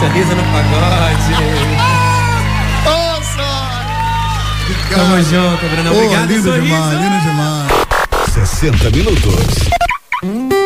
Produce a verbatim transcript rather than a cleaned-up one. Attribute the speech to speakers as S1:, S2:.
S1: Sorriso no pagode.
S2: Ô, Sônia!
S1: Tamo junto, Bruno. Obrigado,
S2: lindo
S1: sorriso.
S2: demais, lindo demais.
S3: sessenta minutos.